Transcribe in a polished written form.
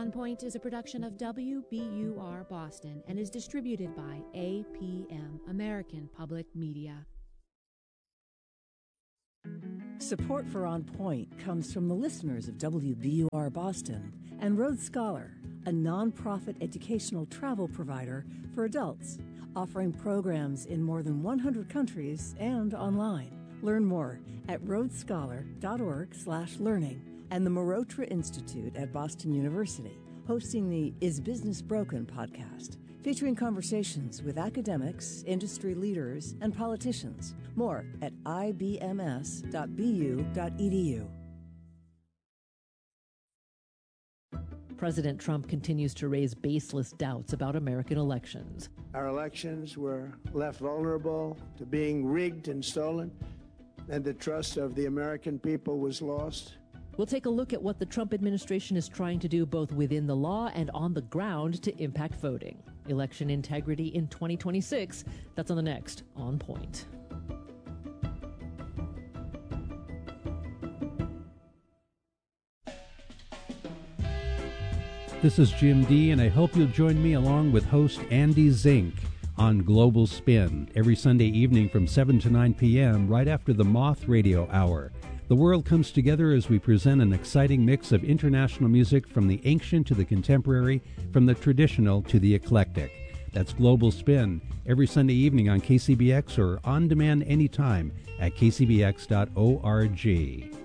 On Point is a production of WBUR Boston and is distributed by APM, American Public Media. Support for On Point comes from the listeners of WBUR Boston and Road Scholar, a nonprofit educational travel provider for adults, offering programs in more than 100 countries and online. Learn more at roadscholar.org/learning. And the Marotra Institute at Boston University, hosting the Is Business Broken podcast, featuring conversations with academics, industry leaders, and politicians. More at ibms.bu.edu. President Trump continues to raise baseless doubts about American elections. Our elections were left vulnerable to being rigged and stolen, and the trust of the American people was lost. We'll take a look at what the Trump administration is trying to do both within the law and on the ground to impact voting. Election integrity in 2026. That's on the next On Point. This is Jim D, and I hope you'll join me along with host Andy Zink on Global Spin every Sunday evening from 7 to 9 p.m. right after the Moth Radio Hour. The world comes together as we present an exciting mix of international music from the ancient to the contemporary, from the traditional to the eclectic. That's Global Spin every Sunday evening on KCBX or on demand anytime at kcbx.org.